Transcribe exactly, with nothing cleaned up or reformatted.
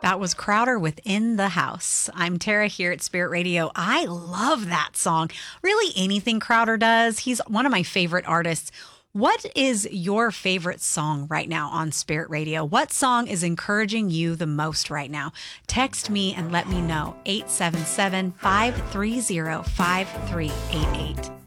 That was Crowder with In the House. I'm Tara here at Spirit Radio. I love that song. Really, anything Crowder does, he's one of my favorite artists. What is your favorite song right now on Spirit Radio? What song is encouraging you the most right now? Text me and let me know. eight seven seven, five three zero, five three eight eight.